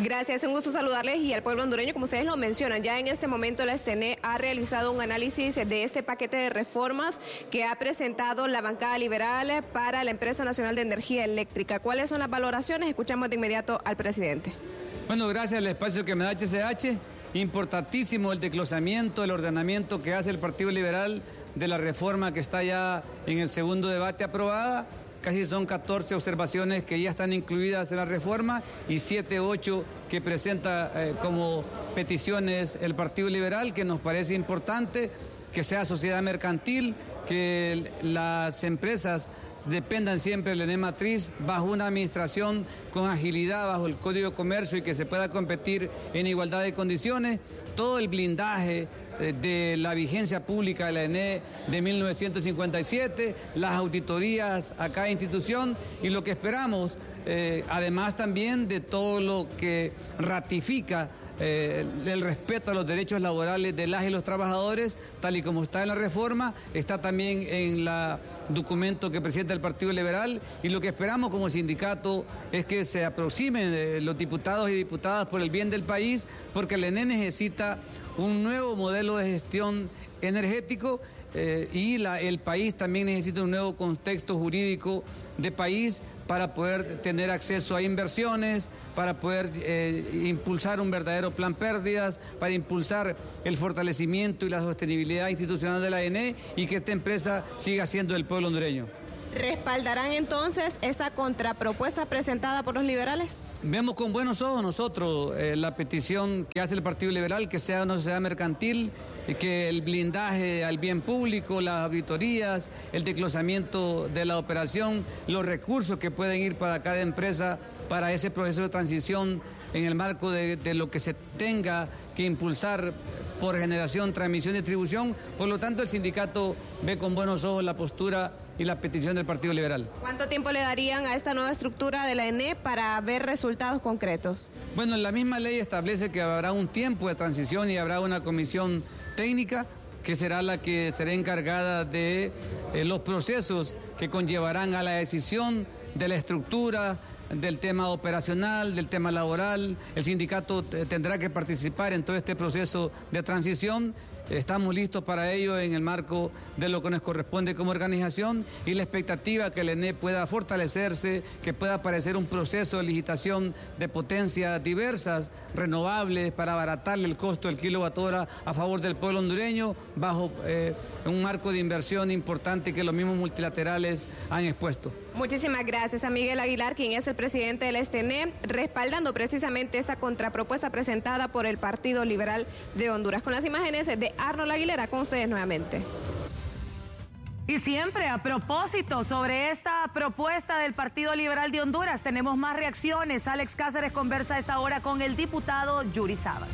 Gracias, un gusto saludarles y al pueblo hondureño. Como ustedes lo mencionan, ya en este momento la STN ha realizado un análisis de este paquete de reformas que ha presentado la bancada liberal para la Empresa Nacional de Energía Eléctrica. ¿Cuáles son las valoraciones? Escuchamos de inmediato al presidente. Bueno, gracias al espacio que me da HCH, importantísimo el desglosamiento, el ordenamiento que hace el Partido Liberal de la reforma que está ya en el segundo debate aprobada. Casi son 14 observaciones que ya están incluidas en la reforma y 7, 8 que presenta como peticiones el Partido Liberal, que nos parece importante que sea sociedad mercantil, que las empresas dependan siempre del ENE matriz bajo una administración con agilidad, bajo el Código de Comercio y que se pueda competir en igualdad de condiciones. Todo el blindaje de la vigencia pública de la ENE de 1957, las auditorías a cada institución y lo que esperamos, además también de todo lo que ratifica el respeto a los derechos laborales de las y los trabajadores, tal y como está en la reforma, está también en el documento que presenta el Partido Liberal, y lo que esperamos como sindicato es que se aproximen los diputados y diputadas por el bien del país, porque el ENE necesita un nuevo modelo de gestión energético y el país también necesita un nuevo contexto jurídico de país para poder tener acceso a inversiones, para poder impulsar un verdadero plan pérdidas, para impulsar el fortalecimiento y la sostenibilidad institucional de la ENE y que esta empresa siga siendo del pueblo hondureño. ¿Respaldarán entonces esta contrapropuesta presentada por los liberales? Vemos con buenos ojos nosotros la petición que hace el Partido Liberal, que sea una sociedad mercantil, que el blindaje al bien público, las auditorías, el desglosamiento de la operación, los recursos que pueden ir para cada empresa para ese proceso de transición en el marco de lo que se tenga que impulsar por generación, transmisión y distribución. Por lo tanto, el sindicato ve con buenos ojos la postura y la petición del Partido Liberal. ¿Cuánto tiempo le darían a esta nueva estructura de la ENE para ver resultados concretos? Bueno, la misma ley establece que habrá un tiempo de transición y habrá una comisión técnica que será la que será encargada de los procesos que conllevarán a la decisión de la estructura, del tema operacional, del tema laboral. El sindicato tendrá que participar en todo este proceso de transición. Estamos listos para ello en el marco de lo que nos corresponde como organización y la expectativa que el ENE pueda fortalecerse, que pueda aparecer un proceso de licitación de potencias diversas, renovables, para abaratarle el costo del kilowatt hora a favor del pueblo hondureño, bajo un marco de inversión importante que los mismos multilaterales han expuesto. Muchísimas gracias a Miguel Aguilar, quien es el presidente del STN, respaldando precisamente esta contrapropuesta presentada por el Partido Liberal de Honduras. Con las imágenes de Arnold Aguilera, con ustedes nuevamente. Y siempre a propósito sobre esta propuesta del Partido Liberal de Honduras, tenemos más reacciones. Alex Cáceres conversa a esta hora con el diputado Yuri Sabas.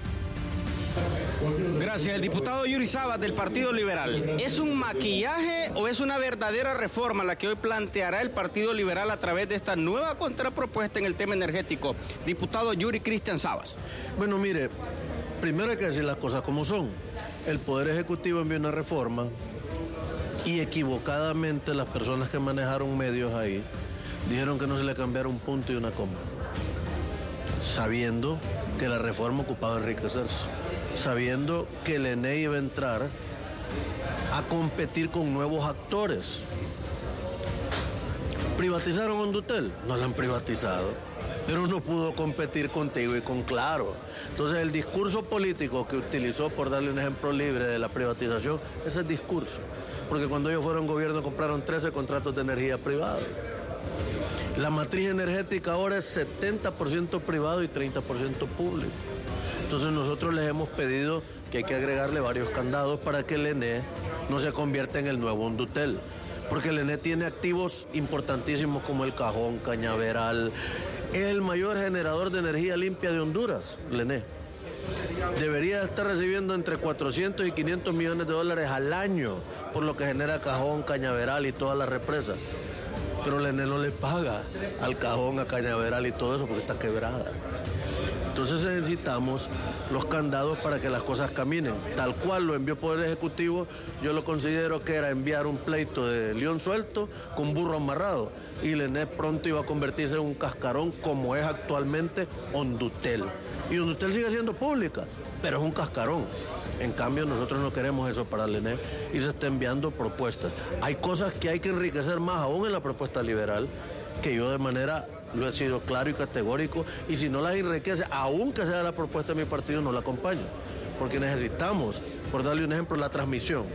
Gracias. El diputado Yuri Sabas del Partido Liberal. ¿Es un maquillaje o es una verdadera reforma la que hoy planteará el Partido Liberal a través de esta nueva contrapropuesta en el tema energético? Diputado Yuri Cristian Sabas. Bueno, mire, primero hay que decir las cosas como son. El Poder Ejecutivo envió una reforma y equivocadamente las personas que manejaron medios ahí dijeron que no se le cambiara un punto y una coma, sabiendo que la reforma ocupaba enriquecerse, sabiendo que el ENE iba a entrar a competir con nuevos actores. ¿Privatizaron Hondutel? No la han privatizado, pero no pudo competir contigo y con Claro. Entonces el discurso político que utilizó, por darle un ejemplo libre de la privatización, ese es discurso, porque cuando ellos fueron gobierno compraron 13 contratos de energía privada. La matriz energética ahora es 70% privado y 30% público. Entonces nosotros les hemos pedido que hay que agregarle varios candados para que el ENE no se convierta en el nuevo Hondutel, porque el ENE tiene activos importantísimos como el Cajón, Cañaveral. Es el mayor generador de energía limpia de Honduras, el ENE. Debería estar recibiendo entre 400 y 500 millones de dólares al año por lo que genera Cajón, Cañaveral y todas las represas. Pero el ENE no le paga al Cajón, a Cañaveral y todo eso porque está quebrada. Entonces necesitamos los candados para que las cosas caminen. Tal cual lo envió Poder Ejecutivo, yo lo considero que era enviar un pleito de león suelto con burro amarrado. Y el ENE pronto iba a convertirse en un cascarón como es actualmente Hondutel. Y Hondutel sigue siendo pública, pero es un cascarón. En cambio, nosotros no queremos eso para el ENE y se está enviando propuestas. Hay cosas que hay que enriquecer más aún en la propuesta liberal, que yo de manera lo he sido claro y categórico, y si no las enriquece, aunque sea la propuesta de mi partido, no la acompaño. Porque necesitamos, por darle un ejemplo, la transmisión.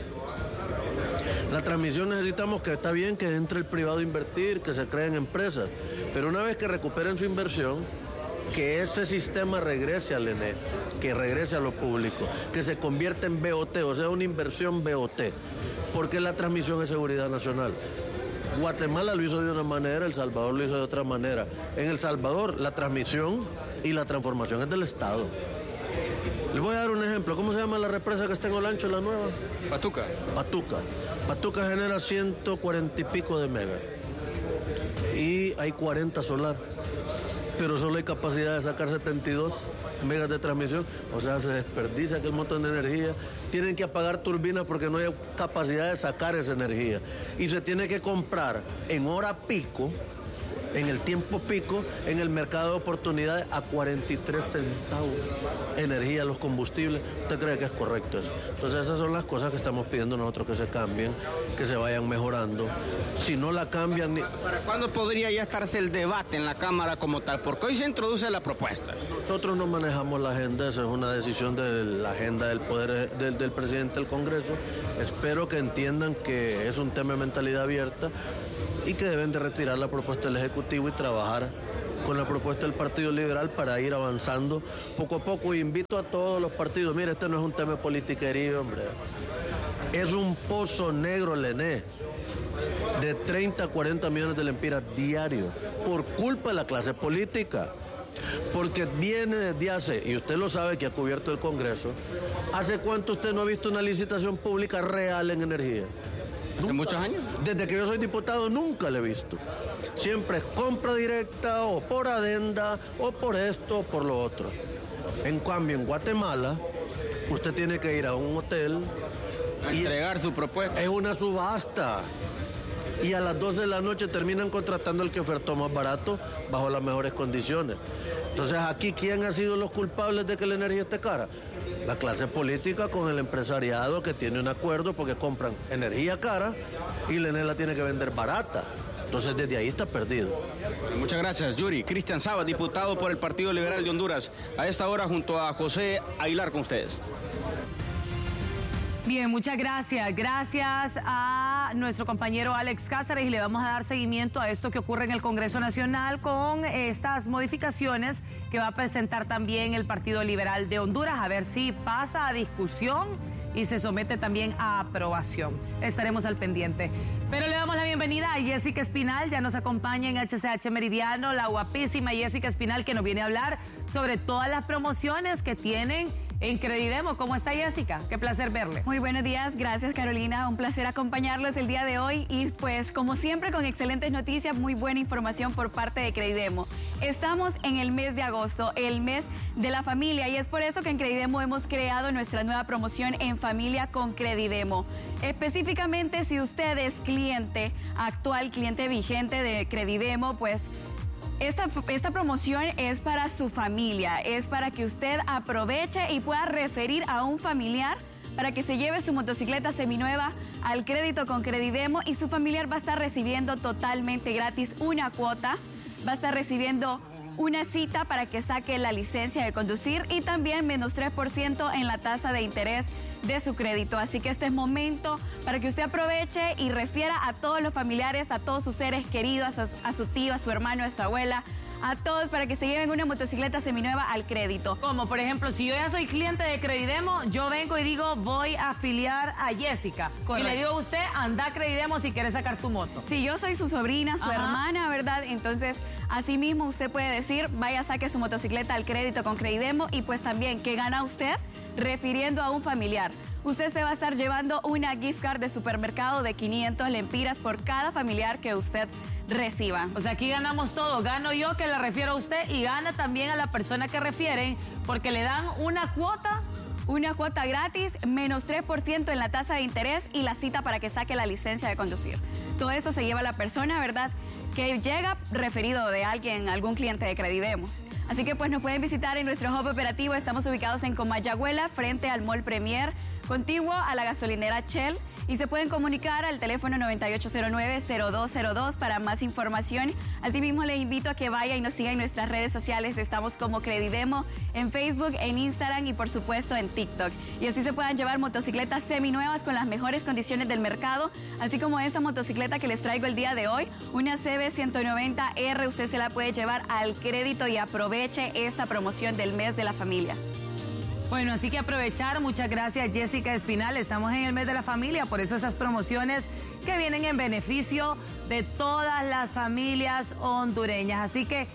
La transmisión necesitamos que está bien que entre el privado a invertir, que se creen empresas, pero una vez que recuperen su inversión, que ese sistema regrese al ENE, que regrese a lo público, que se convierta en BOT, o sea, una inversión BOT, porque la transmisión es seguridad nacional. Guatemala lo hizo de una manera, El Salvador lo hizo de otra manera. En El Salvador la transmisión y la transformación es del Estado. Les voy a dar un ejemplo. ¿Cómo se llama la represa que está en Olancho, la nueva? Patuca. Patuca genera 140 y pico de megas. Y hay 40 solar. Pero solo hay capacidad de sacar 72 megas de transmisión. O sea, se desperdicia aquel montón de energía. Tienen que apagar turbinas porque no hay capacidad de sacar esa energía. Y se tiene que comprar en hora pico, en el tiempo pico, en el mercado de oportunidades a 43 centavos energía, los combustibles. ¿Usted cree que es correcto eso? Entonces esas son las cosas que estamos pidiendo nosotros, que se cambien, que se vayan mejorando. Si no la cambian... ¿Para cuándo podría ya estarse el debate en la Cámara como tal? Porque hoy se introduce la propuesta. Nosotros no manejamos la agenda, esa es una decisión de la agenda del poder del presidente del Congreso. Espero que entiendan que es un tema de mentalidad abierta y que deben de retirar la propuesta del Ejecutivo y trabajar con la propuesta del Partido Liberal para ir avanzando poco a poco. Y invito a todos los partidos, mire, este no es un tema de politiquería, hombre. Es un pozo negro el ENE de 30 a 40 millones de lempiras diarios por culpa de la clase política. Porque viene desde hace, y usted lo sabe que ha cubierto el Congreso, ¿hace cuánto usted no ha visto una licitación pública real en energía? ¿En muchos años? Desde que yo soy diputado nunca la he visto. Siempre es compra directa o por adenda o por esto o por lo otro. En cambio, en Guatemala, usted tiene que ir a un hotel y entregar su propuesta. Es una subasta. Y a las 12 de la noche terminan contratando al que ofertó más barato bajo las mejores condiciones. Entonces, aquí, ¿quién ha sido los culpables de que la energía esté cara? La clase política con el empresariado que tiene un acuerdo porque compran energía cara y la ENE la tiene que vender barata. Entonces desde ahí está perdido. Muchas gracias, Yuri. Cristian Sabas, diputado por el Partido Liberal de Honduras. A esta hora junto a José Aguilar con ustedes. Bien, muchas gracias. Gracias a nuestro compañero Alex Cáceres y le vamos a dar seguimiento a esto que ocurre en el Congreso Nacional con estas modificaciones que va a presentar también el Partido Liberal de Honduras, a ver si pasa a discusión y se somete también a aprobación. Estaremos al pendiente. Pero le damos la bienvenida a Jessica Espinal, ya nos acompaña en HCH Meridiano, la guapísima Jessica Espinal, que nos viene a hablar sobre todas las promociones que tienen en Credidemo. ¿Cómo está, Jessica? Qué placer verle. Muy buenos días, gracias, Carolina. Un placer acompañarlos el día de hoy y pues como siempre con excelentes noticias, muy buena información por parte de Credidemo. Estamos en el mes de agosto, el mes de la familia, y es por eso que en Credidemo hemos creado nuestra nueva promoción En Familia con Credidemo. Específicamente, si usted es cliente actual, cliente vigente de Credidemo, pues esta promoción es para su familia, es para que usted aproveche y pueda referir a un familiar para que se lleve su motocicleta seminueva al crédito con Credidemo y su familiar va a estar recibiendo totalmente gratis una cuota, va a estar recibiendo una cita para que saque la licencia de conducir y también menos 3% en la tasa de interés de su crédito. Así que este es momento para que usted aproveche y refiera a todos los familiares, a todos sus seres queridos, a su tío, a su hermano, a su abuela, a todos para que se lleven una motocicleta seminueva al crédito. Como por ejemplo, si yo ya soy cliente de Credidemo, yo vengo y digo, voy a afiliar a Jessica. Correcto. Y le digo a usted, anda a Credidemo si quieres sacar tu moto. Si yo soy su sobrina, su hermana, ¿verdad? Entonces, así mismo usted puede decir, vaya, saque su motocicleta al crédito con Credidemo y pues también, ¿qué gana usted? Refiriendo a un familiar. Usted se va a estar llevando una gift card de supermercado de 500 lempiras por cada familiar que usted reciba. O sea, aquí ganamos todos. Gano yo, que le refiero a usted, y gana también a la persona que refieren, porque le dan una cuota. Una cuota gratis, menos 3% en la tasa de interés y la cita para que saque la licencia de conducir. Todo esto se lleva a la persona, ¿verdad?, que llega referido de alguien, algún cliente de Credidemo. Así que pues nos pueden visitar en nuestro hub operativo. Estamos ubicados en Comayagüela, frente al Mall Premier, contiguo a la gasolinera Shell. Y se pueden comunicar al teléfono 9809-0202 para más información. Asimismo, le invito a que vaya y nos siga en nuestras redes sociales. Estamos como Credidemo en Facebook, en Instagram y, por supuesto, en TikTok. Y así se puedan llevar motocicletas seminuevas con las mejores condiciones del mercado, así como esta motocicleta que les traigo el día de hoy, una CB190R. Usted se la puede llevar al crédito y aproveche esta promoción del mes de la familia. Bueno, así que aprovechar. Muchas gracias, Jessica Espinal. Estamos en el mes de la familia, por eso esas promociones que vienen en beneficio de todas las familias hondureñas. Así que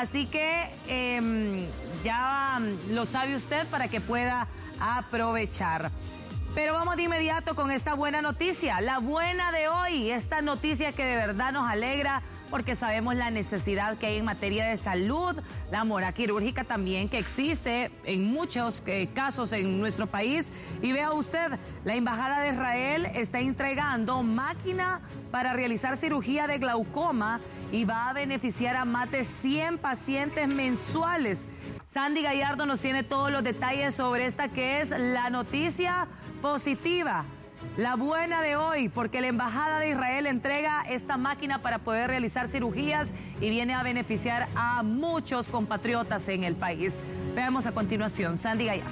ya lo sabe usted para que pueda aprovechar. Pero vamos de inmediato con esta buena noticia, la buena de hoy, esta noticia que de verdad nos alegra, porque sabemos la necesidad que hay en materia de salud, la mora quirúrgica también que existe en muchos casos en nuestro país. Y vea usted, la Embajada de Israel está entregando máquina para realizar cirugía de glaucoma y va a beneficiar a más de 100 pacientes mensuales. Sandy Gallardo nos tiene todos los detalles sobre esta, que es la noticia positiva. La buena de hoy, porque la Embajada de Israel entrega esta máquina para poder realizar cirugías y viene a beneficiar a muchos compatriotas en el país. Veamos a continuación, Sandy Gallardo.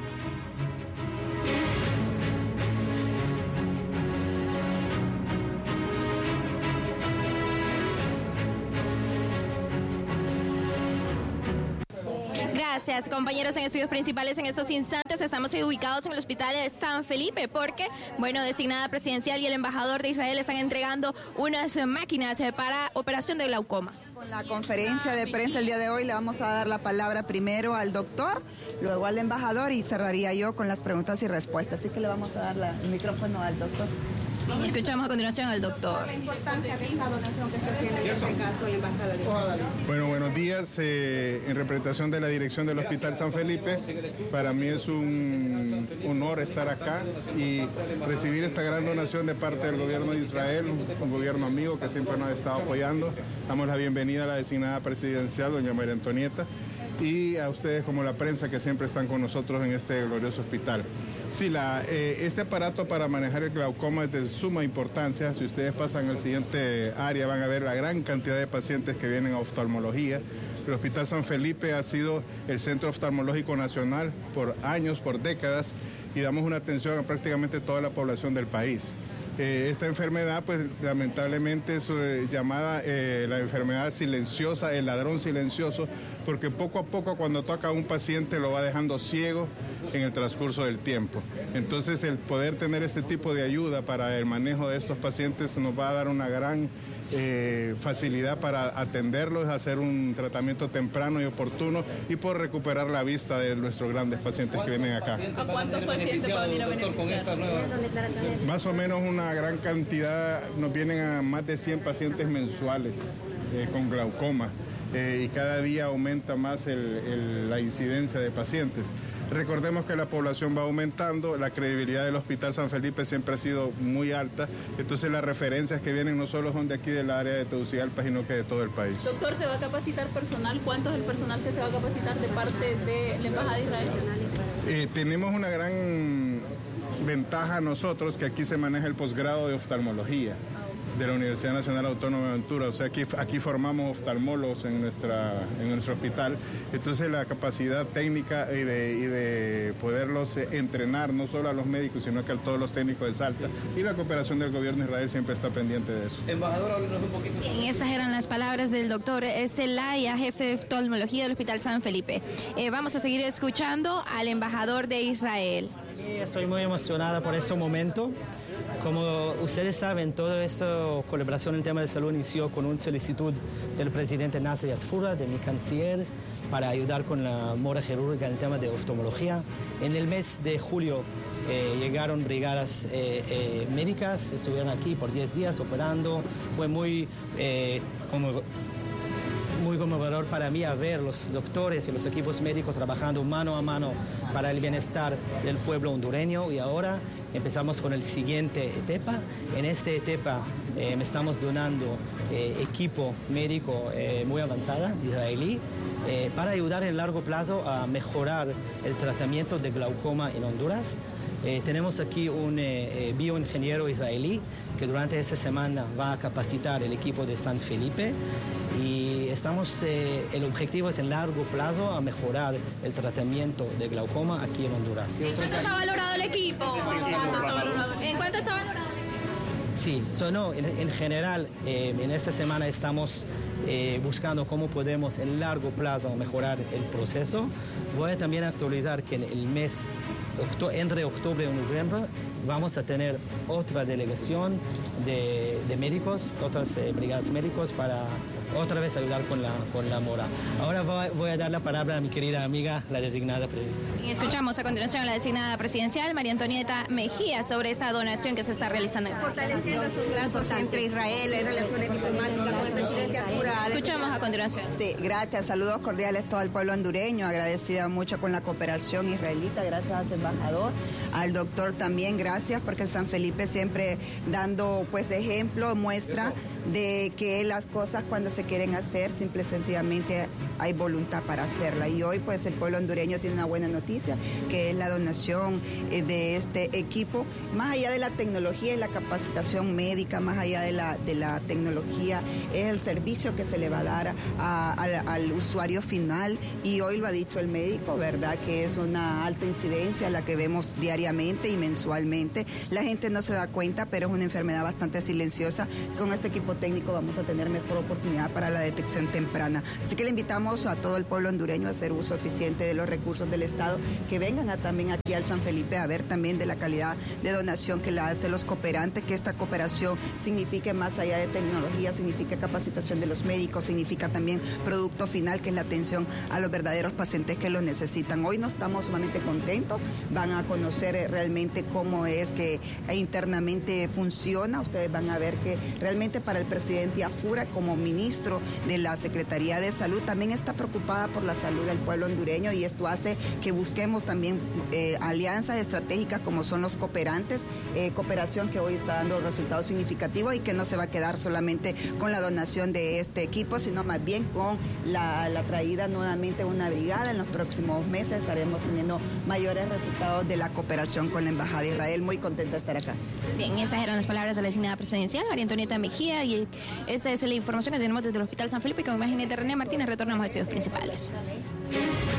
Gracias, compañeros. En estudios principales en estos instantes estamos ubicados en el Hospital de San Felipe porque, designada presidencial y el embajador de Israel están entregando unas máquinas para operación de glaucoma. Con la conferencia de prensa el día de hoy le vamos a dar la palabra primero al doctor, luego al embajador y cerraría yo con las preguntas y respuestas. Así que le vamos a dar el micrófono al doctor. Escuchamos a continuación al doctor. La importancia de esta donación que está haciendo en este caso la Embajada de Israel. Bueno, buenos días. En representación de la dirección del Hospital San Felipe, para mí es un honor estar acá y recibir esta gran donación de parte del gobierno de Israel, un gobierno amigo que siempre nos ha estado apoyando. Damos la bienvenida a la designada presidencial, doña María Antonieta, y a ustedes como la prensa que siempre están con nosotros en este glorioso hospital. Sí, este aparato para manejar el glaucoma es de suma importancia. Si ustedes pasan al siguiente área van a ver la gran cantidad de pacientes que vienen a oftalmología. El Hospital San Felipe ha sido el centro oftalmológico nacional por años, por décadas, y damos una atención a prácticamente toda la población del país. Esta enfermedad, pues lamentablemente es llamada la enfermedad silenciosa, el ladrón silencioso, porque poco a poco cuando toca a un paciente lo va dejando ciego en el transcurso del tiempo. Entonces el poder tener este tipo de ayuda para el manejo de estos pacientes nos va a dar una gran facilidad para atenderlos, hacer un tratamiento temprano y oportuno y por recuperar la vista de nuestros grandes pacientes que vienen acá. ¿A cuántos pacientes pueden ir a beneficiar? Más o menos una gran cantidad, nos vienen a más de 100 pacientes mensuales con glaucoma y cada día aumenta más la incidencia de pacientes. Recordemos que la población va aumentando, la credibilidad del Hospital San Felipe siempre ha sido muy alta, entonces las referencias que vienen no solo son de aquí del área de Tegucigalpa, sino que de todo el país. Doctor, ¿se va a capacitar personal? ¿Cuánto es el personal que se va a capacitar de parte de la Embajada de Israel? Tenemos una gran ventaja nosotros, que aquí se maneja el posgrado de oftalmología de la Universidad Nacional Autónoma de Honduras, o sea, aquí formamos oftalmólogos en nuestro hospital, entonces la capacidad técnica y de poderlos entrenar, no solo a los médicos, sino que a todos los técnicos de Salta, y la cooperación del gobierno de Israel siempre está pendiente de eso. Embajador, háblenos un poquito. Esas eran las palabras del doctor Zelaya, jefe de oftalmología del Hospital San Felipe. Vamos a seguir escuchando al embajador de Israel. Sí, estoy muy emocionada por ese momento. Como ustedes saben, todo esto, colaboración en el tema de salud, inició con una solicitud del presidente Nasser Yasfura, de mi canciller, para ayudar con la mora quirúrgica en el tema de oftalmología. En el mes de julio llegaron brigadas médicas, estuvieron aquí por 10 días operando. Fue muy conmovedor para mí a ver los doctores y los equipos médicos trabajando mano a mano para el bienestar del pueblo hondureño, y ahora empezamos con el siguiente etapa. En esta etapa me estamos donando equipo médico muy avanzada israelí para ayudar en largo plazo a mejorar el tratamiento de glaucoma en Honduras. Tenemos aquí un bioingeniero israelí que durante esta semana va a capacitar el equipo de San Felipe, y el objetivo es en largo plazo a mejorar el tratamiento de glaucoma aquí en Honduras. ¿En cuánto está valorado el equipo? ¿En cuánto está valorado? Sí, en general, en esta semana estamos buscando cómo podemos en largo plazo mejorar el proceso. Voy a también actualizar que en el mes entre octubre y noviembre vamos a tener otra delegación de médicos, otras brigadas médicos para otra vez ayudar con la mora. Ahora voy a dar la palabra a mi querida amiga, la designada presidencial. Y escuchamos a continuación a la designada presidencial, María Antonieta Mejía, sobre esta donación que se está realizando. Fortaleciendo sus lazos entre Israel, en relaciones diplomáticas con el presidente Arturo. Escuchamos a continuación. Sí, gracias. Saludos cordiales a todo el pueblo hondureño. Agradecida mucho con la cooperación israelita. Gracias al embajador, al doctor también. Gracias, porque el San Felipe siempre dando pues ejemplo, muestra de que las cosas cuando se quieren hacer, simple y sencillamente hay voluntad para hacerla. Y hoy pues el pueblo hondureño tiene una buena noticia, que es la donación de este equipo. Más allá de la tecnología y la capacitación médica, más allá de la tecnología, es el servicio que se le va a dar al usuario final. Y hoy lo ha dicho el médico, ¿verdad? Que es una alta incidencia la que vemos diariamente y mensualmente. La gente no se da cuenta, pero es una enfermedad bastante silenciosa. Con este equipo técnico vamos a tener mejor oportunidad para la detección temprana. Así que le invitamos a todo el pueblo hondureño a hacer uso eficiente de los recursos del Estado, que vengan también aquí al San Felipe a ver también de la calidad de donación que la hacen los cooperantes, que esta cooperación signifique más allá de tecnología, significa capacitación de los médicos, significa también producto final, que es la atención a los verdaderos pacientes que lo necesitan. Hoy no estamos sumamente contentos, van a conocer realmente cómo es que internamente funciona. Ustedes van a ver que realmente para el presidente Yasfura, como ministro de la Secretaría de Salud, también está preocupada por la salud del pueblo hondureño, y esto hace que busquemos también alianzas estratégicas como son los cooperantes, cooperación que hoy está dando resultados significativos y que no se va a quedar solamente con la donación de este equipo, sino más bien con la traída nuevamente de una brigada. En los próximos meses estaremos teniendo mayores resultados de la cooperación con la Embajada de Israel. Muy contenta de estar acá. Bien, esas eran las palabras de la designada presidencial, María Antonieta Mejía, y esta es la información que tenemos desde el Hospital San Felipe. Con imágenes de René Martínez retornamos a estudios principales.